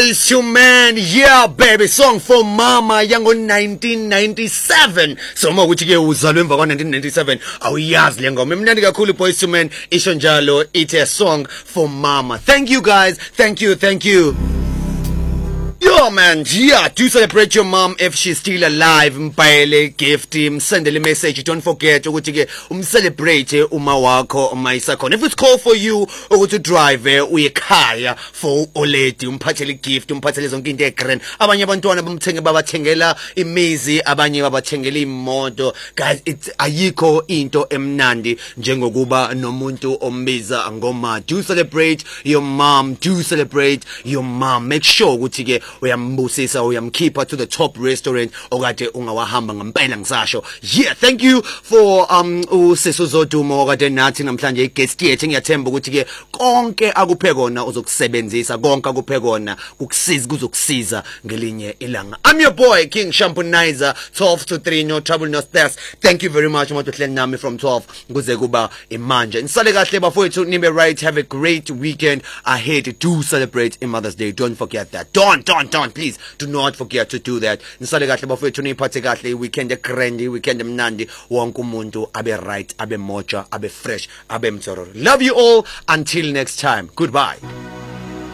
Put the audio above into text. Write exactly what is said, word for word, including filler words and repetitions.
Boys to Men, yeah baby, song for mama yango nineteen ninety-seven. So uma ukuthi ke uzalwe emva kwa nineteen ninety-seven awuyazi le ngoma emnandi kakhulu. Boys to Men isho njalo, it's a song for mama. Thank you guys, thank you, thank you. Yo man, yeah, do celebrate your mom if she's still alive. Mpayele gift, send a message. Don't forget to um celebrate uma wako umayisa khona. If it's call for you or to drive uyekhaya for oledi umphathele gift, umphathele zonke into egrand. Abanye abantwana bamthenge babathengela imizi, abanye babathengela imoto. Guys, it's ayikho into emnandi njengokuba nomuntu ombiza ngoma. Do celebrate your mom, do celebrate your mom. Make sure ukuthi ke uyambusisa uyamkhipha to the top restaurant okade ungawahamba ngempela ngisasho. Yeah, thank you for um uSiso Zodumo okade nathi namhlanje i-guest yethu. Ngiyathemba ukuthi ke konke akuphe kona uzokusebenzisa, konke akuphe kona kukusiza, kuzokusiza ngelinye ilanga. I'm your boy King Shampunizer, twelve to three, no trouble no stress. Thank you very much umuntu hleli nami from twelve kuze kuba imanje. Nisale kahle bafowethu, nibe right. Have a great weekend ahead. Do celebrate in Mother's Day. Don't forget that. Don't don't don't please do not forget to do that. Nisale kahle bafowethu, niphathe kahle weekend egrandi, weekend emnandi, wonke umuntu abe right, abe mocha, abe fresh, abe mtororo. Love you all until next time. Goodbye.